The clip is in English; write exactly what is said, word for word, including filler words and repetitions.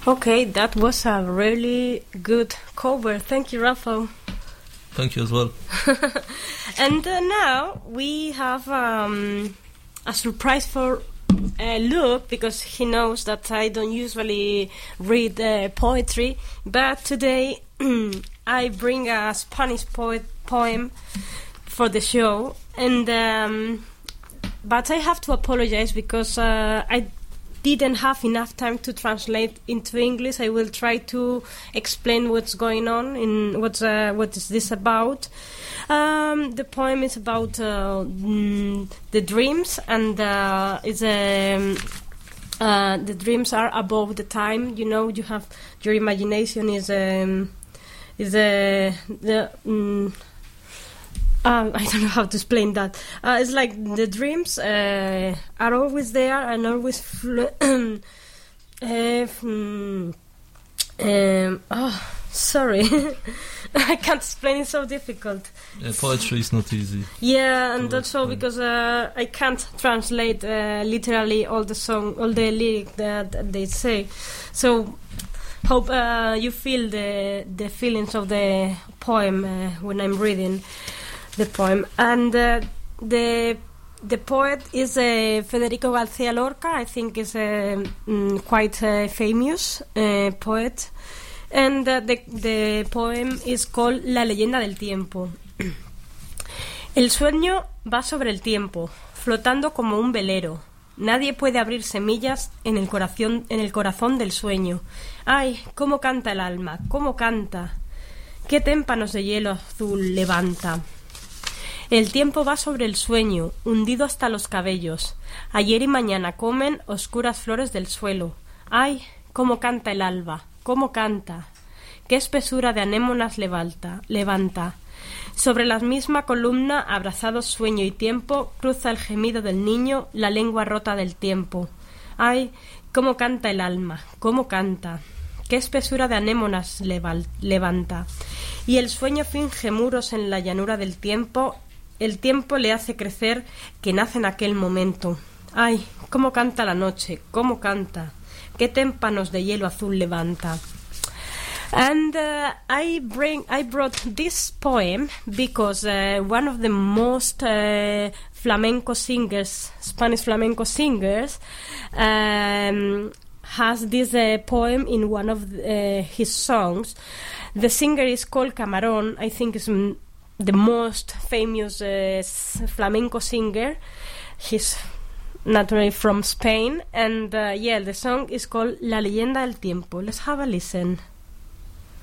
Okay, that was a really good cover. Thank you, Rafael. Thank you as well. And uh, now we have um, a surprise for uh, Luke, because he knows that I don't usually read uh, poetry, but today I bring a Spanish poet poem for the show, and um, but I have to apologize because uh, I didn't have enough time to translate into English. I will try to explain what's going on in what's uh, what is this about. Um, the poem is about uh, mm, the dreams, and uh, is um, uh, the dreams are above the time. You know, you have your imagination is um, is uh, the. Mm, Um, I don't know how to explain that. Uh, it's like the dreams uh, are always there and always... Fl- uh, mm, um, oh, sorry. I can't explain, it's so difficult. Yeah, poetry is not easy. Yeah, and also because uh, I can't translate uh, literally all the song, all the lyrics that, that they say. So... Hope uh, you feel the the feelings of the poem uh, when I'm reading the poem. And uh, the the poet is uh, Federico García Lorca. I think is a um, quite a famous uh, poet. And uh, the the poem is called La leyenda del tiempo. El sueño va sobre el tiempo, flotando como un velero. Nadie puede abrir semillas en el corazón, en el corazón del sueño. ¡Ay, cómo canta el alma! ¡Cómo canta! ¡Qué témpanos de hielo azul levanta! El tiempo va sobre el sueño, hundido hasta los cabellos. Ayer y mañana comen oscuras flores del suelo. ¡Ay, cómo canta el alba! ¡Cómo canta! ¡Qué espesura de anémonas levanta! levanta! Sobre la misma columna, abrazados sueño y tiempo, cruza el gemido del niño, la lengua rota del tiempo. ¡Ay, cómo canta el alma! ¡Cómo canta! ¡Qué espesura de anémonas leval- levanta! Y el sueño finge muros en la llanura del tiempo, el tiempo le hace crecer que nace en aquel momento. ¡Ay, cómo canta la noche! ¡Cómo canta! ¡Qué témpanos de hielo azul levanta! And uh, I bring I brought this poem because uh, one of the most uh, flamenco singers, Spanish flamenco singers, um, has this uh, poem in one of uh, his songs. The singer is called Camarón. I think is m- the most famous uh, flamenco singer. He's naturally from Spain, and uh, yeah, the song is called La leyenda del tiempo. Let's have a listen.